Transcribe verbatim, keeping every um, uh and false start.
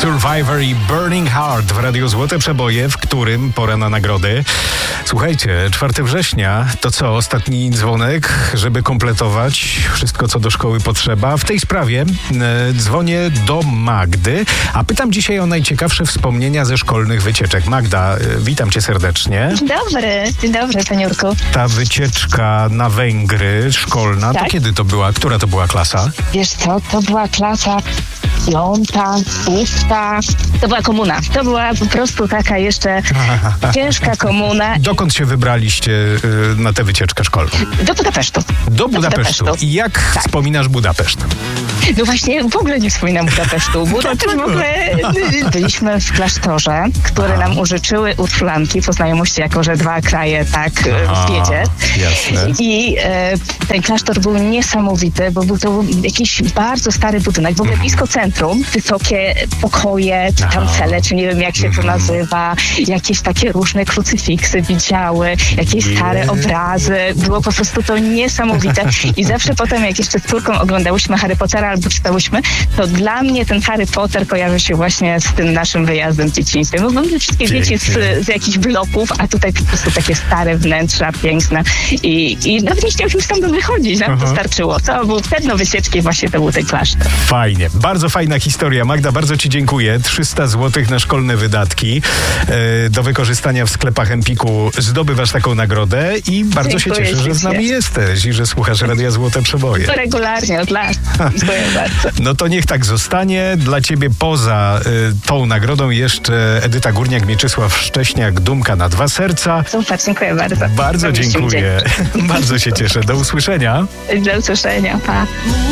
Survivor i Burning Heart w Radiu Złote Przeboje, w którym pora na nagrody. Słuchajcie, czwartego września to co? Ostatni dzwonek, żeby kompletować wszystko, co do szkoły potrzeba. W tej sprawie e, dzwonię do Magdy, a pytam dzisiaj o najciekawsze wspomnienia ze szkolnych wycieczek. Magda, e, witam cię serdecznie. Dzień dobry, dzień dobry, paniurku. Ta wycieczka na Węgry szkolna, Tak? to kiedy to była? Która to była klasa? Wiesz co, to była klasa piąta, szósta. To była komuna. To była po prostu taka jeszcze ciężka komuna. Dokąd się wybraliście y, na tę wycieczkę szkolną? Do Budapesztu. Do Budapesztu. Budapesztu. I jak Tak. wspominasz Budapeszt? No właśnie, w ogóle nie wspominam Budapesztu. Budapeszt w ogóle... Byliśmy w klasztorze, które nam użyczyły Ursulanki po znajomości, jako że dwa kraje tak Aha, w biedzie. jasne. I e, ten klasztor był niesamowity, bo był to jakiś bardzo stary budynek, w ogóle blisko centrum, wysokie pokoje, czy tam Aha. cele, czy nie wiem jak się to nazywa, jakieś takie różne krucyfiksy widziały, jakieś stare obrazy, było po prostu to niesamowite i zawsze potem jak jeszcze z córką oglądałyśmy Harry Pottera albo czytałyśmy, to dla mnie ten Harry Potter kojarzy się właśnie z tym naszym wyjazdem w dzieciństwie. No mamy wszystkie dzieci z, z jakichś bloków, a tutaj po prostu takie stare wnętrza, piękne i, i nawet nie chciałyśmy stąd wychodzić, nam to Aha. starczyło. To był sedno wycieczki, właśnie to był ten klasztor. Fajnie. Bardzo fajna historia. Magda, bardzo ci dziękuję. trzysta złotych na szkolne wydatki e, do wykorzystania w sklepach Empiku. Zdobywasz taką nagrodę i bardzo się Dziękuję cieszę, że z nami ślicznie. jesteś i że słuchasz Radia Złote Przeboje. To regularnie od lat. Dziękuję bardzo. No to niech tak zostanie. Dla ciebie poza y, tą nagrodą jeszcze Edyta Górniak, Mieczysław Szcześniak, Dumka na dwa serca. Super, dziękuję bardzo. Bardzo Robiliście mi dziękuję. Bardzo się cieszę. Do usłyszenia. dzień. Do usłyszenia. Pa.